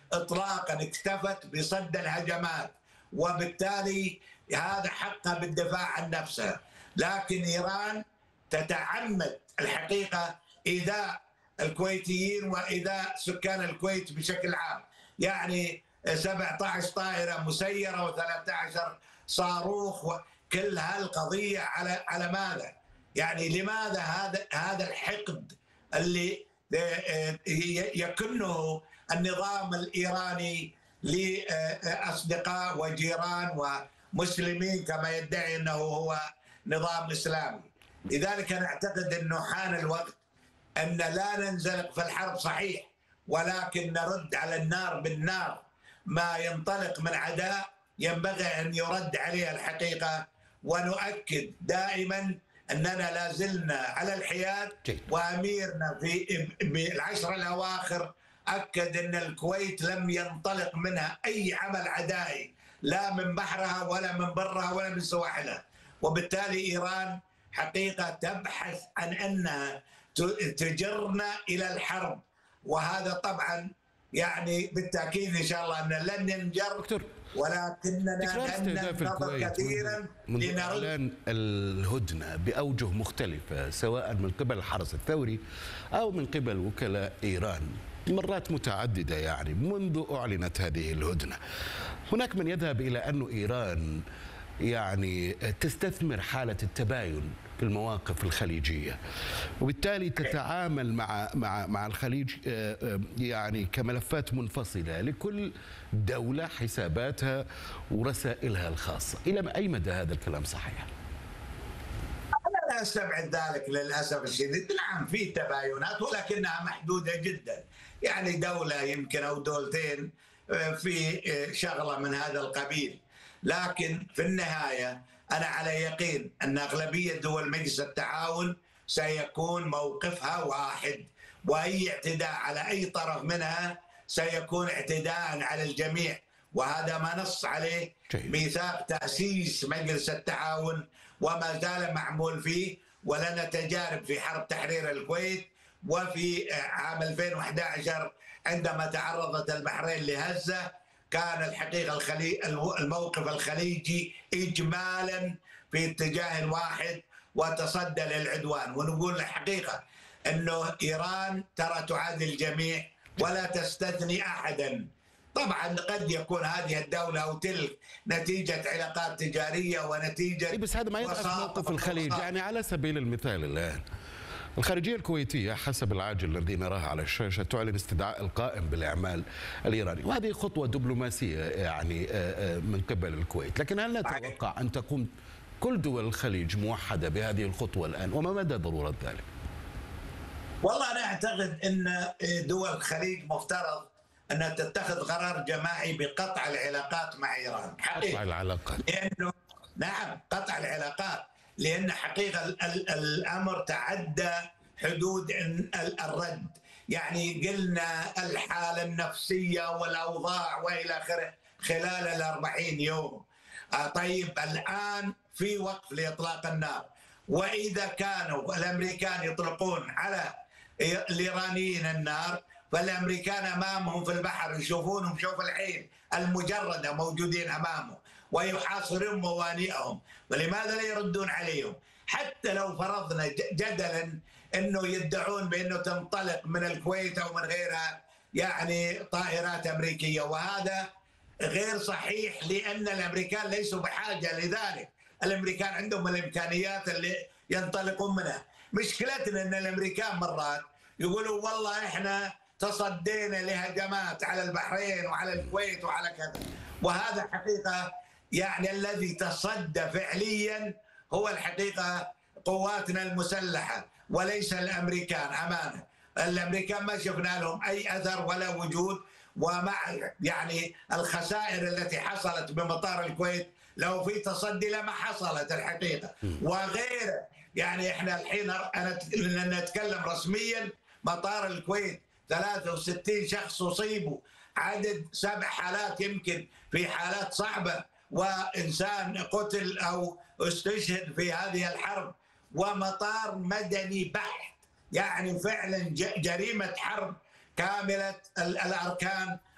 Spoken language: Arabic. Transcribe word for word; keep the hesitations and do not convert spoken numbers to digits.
إطلاقا، اكتفت بصد الهجمات، وبالتالي هذا حقها بالدفاع عن نفسها. لكن إيران تتعمد الحقيقة إيذاء الكويتيين وإيذاء سكان الكويت بشكل عام. يعني سبعة عشر طائرة مسيرة وثلاثة عشر صاروخ، وكل هالقضية على على ماذا؟ يعني لماذا هذا هذا الحقد اللي يكنه النظام الإيراني لأصدقاء وجيران ومسلمين كما يدعي أنه هو نظام إسلامي؟ لذلك أنا أعتقد أنه حان الوقت أن لا ننزلق في الحرب صحيح، ولكن نرد على النار بالنار. ما ينطلق من عداء ينبغي أن يرد عليه الحقيقة، ونؤكد دائما أننا لا زلنا على الحياد. وأميرنا في بالعشر الأواخر أكد أن الكويت لم ينطلق منها أي عمل عدائي، لا من بحرها ولا من برها ولا من سواحلها. وبالتالي إيران حقيقة تبحث عن أنها تجرنا إلى الحرب، وهذا طبعا يعني بالتأكيد إن شاء الله أن لن ننجر، ولكننا لن ننتظر كثيرا منذ إعلان الهدنة بأوجه مختلفة، سواء من قبل الحرس الثوري أو من قبل وكلاء إيران مرات متعددة. يعني منذ أعلنت هذه الهدنة هناك من يذهب إلى أن إيران يعني تستثمر حالة التباين في المواقف الخليجية، وبالتالي تتعامل مع مع مع الخليج يعني كملفات منفصلة، لكل دولة حساباتها ورسائلها الخاصة. إلى أي مدى هذا الكلام صحيح؟ أنا لا أستبعد ذلك للأسف الشديد. نعم في تباينات ولكنها محدودة جدا، يعني دولة يمكن أو دولتين في شغلة من هذا القبيل. لكن في النهاية أنا على يقين أن أغلبية دول مجلس التعاون سيكون موقفها واحد، وأي اعتداء على أي طرف منها سيكون اعتداء على الجميع، وهذا ما نص عليه ميثاق تأسيس مجلس التعاون وما زال معمول فيه. ولنا تجارب في حرب تحرير الكويت، وفي عام ألفين وأحد عشر عندما تعرضت البحرين لهزة كان الحقيقة الخليج الموقف الخليجي إجمالا في اتجاه واحد وتصدى للعدوان. ونقول الحقيقة أنه إيران ترى تعادي الجميع ولا تستثني أحدا. طبعا قد يكون هذه الدولة أو تلك نتيجة علاقات تجارية ونتيجة، بس هذا ما يضعف موقف الخليج. يعني على سبيل المثال الآن الخارجية الكويتية حسب العاجل الذي نراه على الشاشة تعلن استدعاء القائم بالإعمال الإيراني، وهذه خطوة دبلوماسية يعني من قبل الكويت. لكن هل نتوقع أن تقوم كل دول الخليج موحدة بهذه الخطوة الآن، وما مدى ضرورة ذلك؟ والله أنا أعتقد أن دول الخليج مفترض أنها تتخذ قرار جماعي بقطع العلاقات مع إيران. قطع العلاقات، لأنه نعم قطع العلاقات، لأن حقيقة الأمر تعدى حدود الرد. يعني قلنا الحالة النفسية والأوضاع وإلى آخره خلال الأربعين يوم. طيب الآن في وقف لإطلاق النار، وإذا كانوا الأمريكان يطلقون على الإيرانيين النار، فالأمريكان أمامهم في البحر يشوفونهم شوف العين المجردة موجودين أمامهم ويحاصرون موانئهم، ولماذا لا يردون عليهم؟ حتى لو فرضنا جدلا أنه يدعون بأنه تنطلق من الكويت أو من غيرها يعني طائرات أمريكية، وهذا غير صحيح لأن الأمريكان ليسوا بحاجة لذلك. الأمريكان عندهم الإمكانيات اللي ينطلقون منها. مشكلتنا أن الأمريكان مرات يقولوا والله إحنا تصدينا لهجمات على البحرين وعلى الكويت وعلى كذا، وهذا حقيقة يعني الذي تصدى فعليا هو الحقيقة قواتنا المسلحة وليس الأمريكان. أمانة الأمريكان ما شفنا لهم أي أثر ولا وجود، ومع يعني الخسائر التي حصلت بمطار الكويت لو في تصدي لما حصلت الحقيقة وغيره. يعني احنا الحين أنا نتكلم رسميا مطار الكويت ثلاثة وستين شخص أصيبوا، عدد سبع حالات يمكن في حالات صعبة، وإنسان قتل أو استشهد في هذه الحرب، ومطار مدني بحت. يعني فعلا جريمة حرب كاملة الأركان